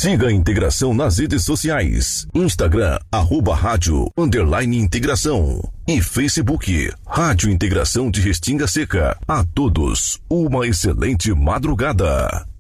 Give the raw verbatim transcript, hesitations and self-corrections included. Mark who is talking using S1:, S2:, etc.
S1: Siga a Integração nas redes sociais. Instagram, arroba rádio, underline integração. E Facebook, Rádio Integração de Restinga Seca. A todos, uma excelente madrugada.